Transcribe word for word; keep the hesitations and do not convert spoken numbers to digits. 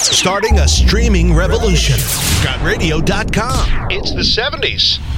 Starting a streaming revolution. got radio dot com. It's the seventies.